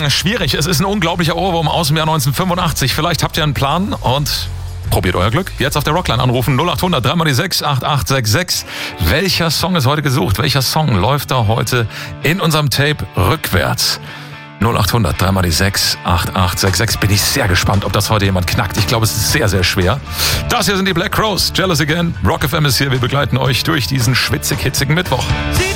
schwierig. Es ist ein unglaublicher Ohrwurm aus dem Jahr 1985. Vielleicht habt ihr einen Plan und probiert euer Glück. Jetzt auf der Rockline anrufen. 0800 3 mal die 6 8866. Welcher Song ist heute gesucht? Welcher Song läuft da heute in unserem Tape rückwärts? 0800 3 mal die 6 8866. Bin ich sehr gespannt, ob das heute jemand knackt. Ich glaube, es ist sehr, sehr schwer. Das hier sind die Black Crowes. Jealous Again. Rock FM ist hier. Wir begleiten euch durch diesen schwitzig-hitzigen Mittwoch.